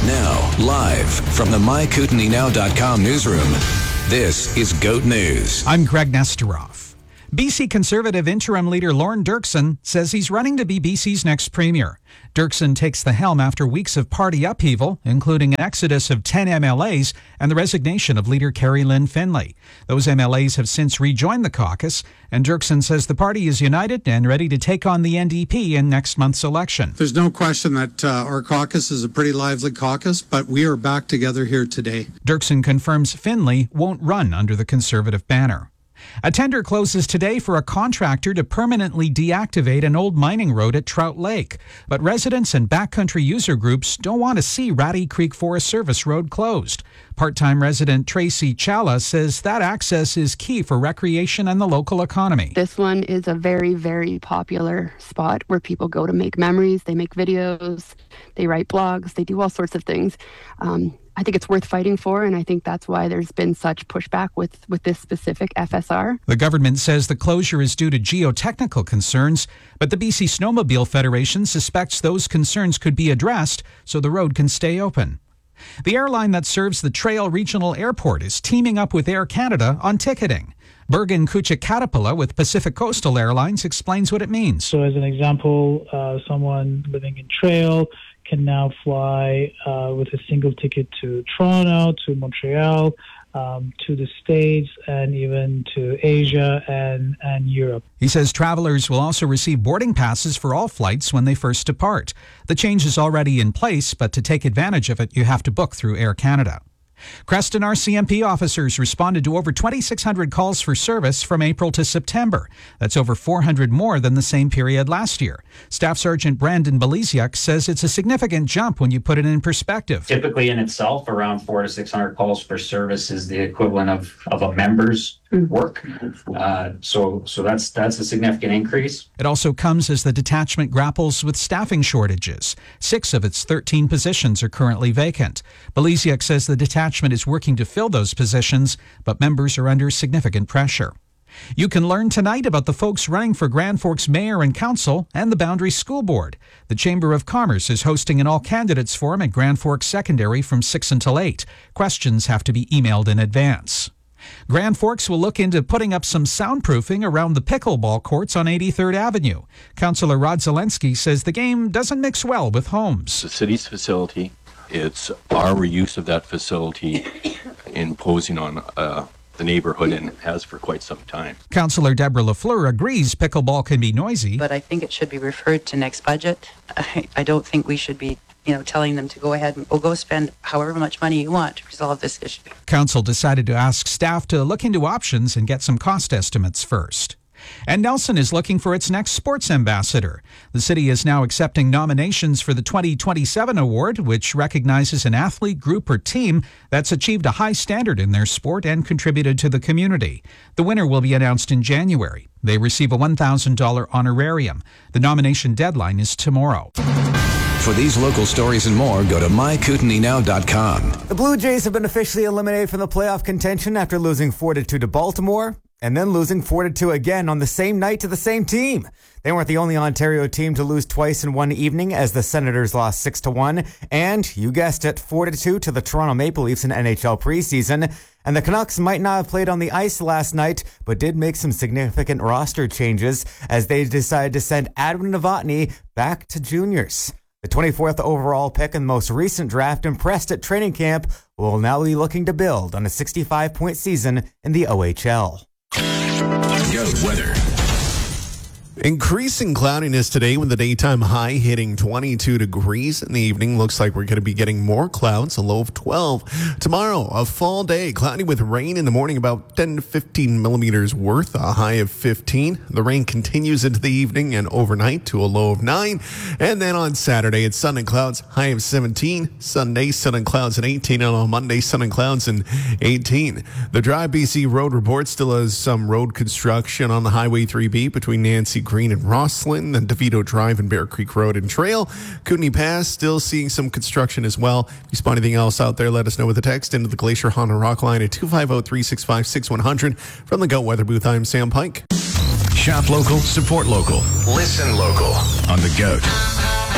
Now, live from the MyKootenays.com newsroom, this is GOAT News. I'm Greg Nesteroff. BC Conservative interim leader Lorne Dirksen says he's running to be BC's next premier. Dirksen takes the helm after weeks of party upheaval, including an exodus of 10 MLAs and the resignation of leader Carrie Lynn Finlay. Those MLAs have since rejoined the caucus, and Dirksen says the party is united and ready to take on the NDP in next month's election. There's no question that our caucus is a pretty lively caucus, but we are back together here today. Dirksen confirms Finlay won't run under the Conservative banner. A tender closes today for a contractor to permanently deactivate an old mining road at Trout Lake. But residents and backcountry user groups don't want to see Ratty Creek Forest Service Road closed. Part-time resident Tracy Challa says that access is key for recreation and the local economy. This one is a very, very popular spot where people go to make memories. They make videos, they write blogs, they do all sorts of things. I think it's worth fighting for, and I think that's why there's been such pushback with this specific FSR. The government says the closure is due to geotechnical concerns, but the BC Snowmobile Federation suspects those concerns could be addressed so the road can stay open. The airline that serves the Trail Regional Airport is teaming up with Air Canada on ticketing. Bergen Kuchik-Katapala with Pacific Coastal Airlines explains what it means. So as an example, someone living in Trail can now fly with a single ticket to Toronto, to Montreal, to the States, and even to Asia and Europe. He says travelers will also receive boarding passes for all flights when they first depart. The change is already in place, but to take advantage of it, you have to book through Air Canada. Creston RCMP officers responded to over 2,600 calls for service from April to September. That's over 400 more than the same period last year. Staff Sergeant Brandon Belisiak says it's a significant jump when you put it in perspective. Typically in itself, around 400 to 600 calls for service is the equivalent of a member's work. So that's a significant increase. It also comes as the detachment grapples with staffing shortages. 6 of its 13 positions are currently vacant. Belisiak says the detachment is working to fill those positions, but members are under significant pressure. You can learn tonight about the folks running for Grand Forks Mayor and Council and the Boundary School Board. The Chamber of Commerce is hosting an all-candidates forum at Grand Forks Secondary from 6 until 8. Questions have to be emailed in advance. Grand Forks will look into putting up some soundproofing around the pickleball courts on 83rd Avenue. Councillor Rod Zelensky says the game doesn't mix well with homes. The city's facility, it's our reuse of that facility imposing on the neighborhood, and has for quite some time. Councillor Deborah Lafleur agrees pickleball can be noisy. But I think it should be referred to next budget. I don't think we should be telling them to go ahead and go spend however much money you want to resolve this issue. Council decided to ask staff to look into options and get some cost estimates first. And Nelson is looking for its next sports ambassador. The city is now accepting nominations for the 2027 award, which recognizes an athlete, group, or team that's achieved a high standard in their sport and contributed to the community. The winner will be announced in January. They receive a $1,000 honorarium. The nomination deadline is tomorrow. For these local stories and more, go to MyKootenaysNow.com. The Blue Jays have been officially eliminated from the playoff contention after losing 4-2 to Baltimore, and then losing 4-2 again on the same night to the same team. They weren't the only Ontario team to lose twice in one evening, as the Senators lost 6-1, and, you guessed it, 4-2 to the Toronto Maple Leafs in NHL preseason. And the Canucks might not have played on the ice last night, but did make some significant roster changes as they decided to send Adam Novotny back to juniors. The 24th overall pick in the most recent draft, impressed at training camp, will now be looking to build on a 65-point season in the OHL. GOAT weather. Increasing cloudiness today with the daytime high hitting 22 degrees. In the evening, looks like we're going to be getting more clouds, a low of 12. Tomorrow, a fall day, cloudy with rain in the morning, about 10 to 15 millimeters worth, a high of 15. The rain continues into the evening and overnight to a low of 9. And then on Saturday, it's sun and clouds, high of 17. Sunday, sun and clouds at 18. And on Monday, sun and clouds and 18. The Drive BC Road Report still has some road construction on the Highway 3B between Nancy Green and Rosslyn, and DeVito Drive and Bear Creek Road and Trail. Kootenay Pass still seeing some construction as well. If you spot anything else out there, let us know with a text into the Glacier Honda Rock line at 250-365-6100. From the GOAT Weather Booth, I'm Sam Pike. Shop local, support local. Listen local on the GOAT.